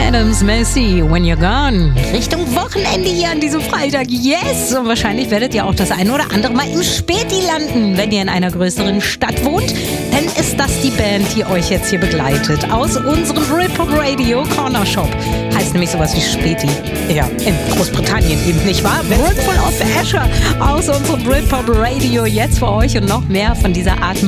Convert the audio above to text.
Adams, Messi, When You're Gone. Richtung Wochenende hier an diesem Freitag. Yes! Und wahrscheinlich werdet ihr auch das eine oder andere Mal im Späti landen, wenn ihr in einer größeren Stadt wohnt. Dann ist das die Band, die euch jetzt hier begleitet. Aus unserem Britpop Radio Corner Shop. Heißt nämlich sowas wie Späti. Ja, in Großbritannien eben, nicht wahr? Brimful of Asher aus unserem Britpop Radio. Jetzt für euch und noch mehr von dieser Art